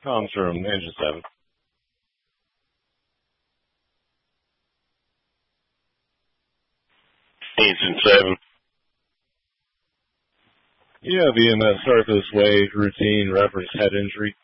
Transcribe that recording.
Comms from Engine 7. Engine 7. Yeah, VMS start this way. Routine reference head injury.